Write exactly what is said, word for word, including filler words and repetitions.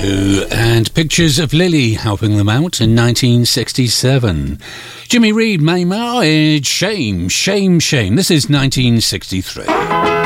Who and Pictures of Lily helping them out in nineteen sixty-seven. Jimmy Reed, My Marriage, Shame, Shame, Shame. This is nineteen sixty-three.